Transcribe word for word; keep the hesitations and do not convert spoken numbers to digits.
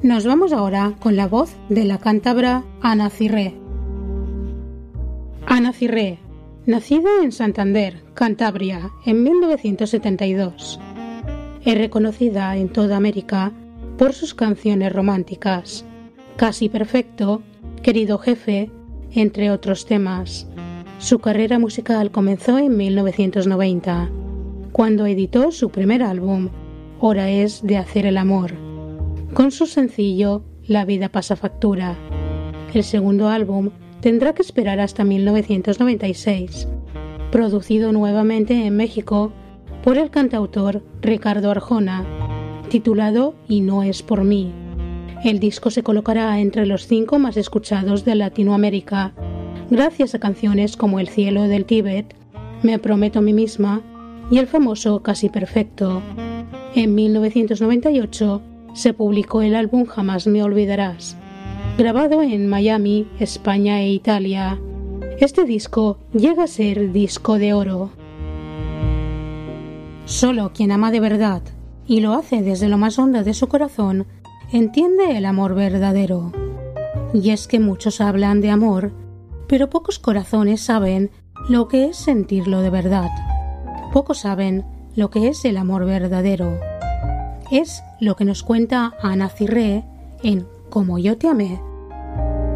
Nos vamos ahora con la voz de la cántabra Ana Cirré. Ana Cirré, nacida en Santander, Cantabria, en mil novecientos setenta y dos. Es reconocida en toda América por sus canciones románticas, Casi Perfecto, Querido Jefe, entre otros temas. Su carrera musical comenzó en mil novecientos noventa, cuando editó su primer álbum, Hora es de hacer el amor, con su sencillo La vida pasa factura. El segundo álbum tendrá que esperar hasta mil novecientos noventa y seis, producido nuevamente en México por el cantautor Ricardo Arjona, titulado Y no es por mí. El disco se colocará entre los cinco más escuchados de Latinoamérica, gracias a canciones como El cielo del Tíbet, Me prometo a mí misma y el famoso Casi Perfecto. En mil novecientos noventa y ocho se publicó el álbum Jamás me olvidarás, grabado en Miami, España e Italia. Este disco llega a ser disco de oro. Solo quien ama de verdad, y lo hace desde lo más hondo de su corazón, entiende el amor verdadero. Y es que muchos hablan de amor, pero pocos corazones saben lo que es sentirlo de verdad. Pocos saben lo que es el amor verdadero. Es lo que nos cuenta Ana Cirré en Como yo te amé,